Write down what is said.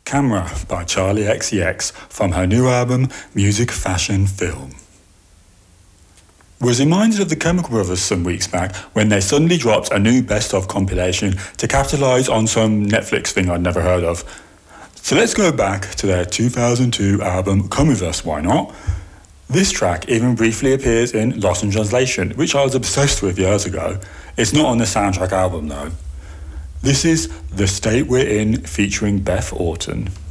Camera by Charlie XCX from her new album Music Fashion Film. Was reminded of the Chemical Brothers some weeks back when they suddenly dropped a new best-of compilation to capitalise on some Netflix thing I'd never heard of. So let's go back to their 2002 album Come With Us, Why Not? This track even briefly appears in Lost in Translation, which I was obsessed with years ago. It's not on the soundtrack album though. This is The State We're In featuring Beth Orton.